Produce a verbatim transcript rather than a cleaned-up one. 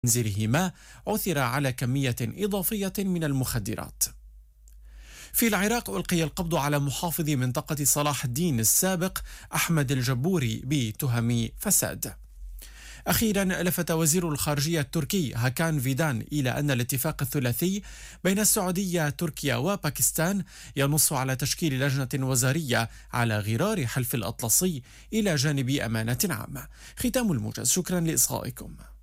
منزلهما عثر على كمية إضافية من المخدرات. في العراق ألقي القبض على محافظ منطقة صلاح الدين السابق أحمد الجبوري بتهم فساد. أخيرا لفت وزير الخارجية التركي هاكان فيدان إلى أن الاتفاق الثلاثي بين السعودية تركيا وباكستان ينص على تشكيل لجنة وزارية على غرار حلف الأطلسي إلى جانب أمانة عامة. ختام الموجز، شكرا لإصغائكم.